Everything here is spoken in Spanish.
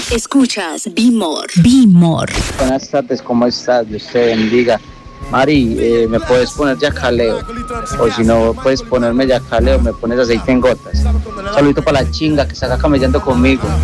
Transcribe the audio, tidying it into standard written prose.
Escuchas Be More. Be More. Buenas tardes, ¿cómo estás? Dios te bendiga. Mari, ¿me puedes poner yacaleo? O si no puedes ponerme yacaleo, me pones aceite en gotas. Saludito para la chinga que está acá camellando conmigo.